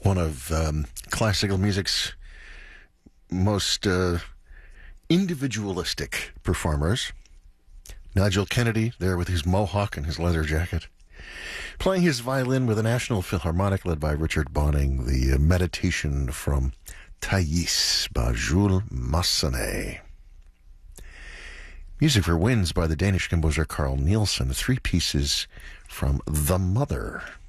one of classical music's most individualistic performers. Nigel Kennedy, there with his mohawk and his leather jacket, playing his violin with a National Philharmonic led by Richard Bonning, the Meditation from Thais by Jules Massenet. Music for Winds by the Danish composer Carl Nielsen, three pieces from The Mother.